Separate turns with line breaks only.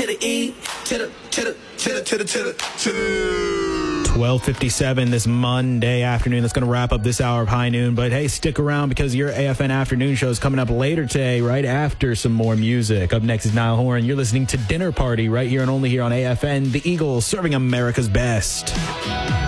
the E, to the
12:57 this Monday afternoon. That's going to wrap up this hour of High Noon. But hey, stick around because your AFN afternoon show is coming up later today, right after some more music. Up next is Niall Horan. You're listening to Dinner Party right here and only here on AFN, the Eagle, serving America's best.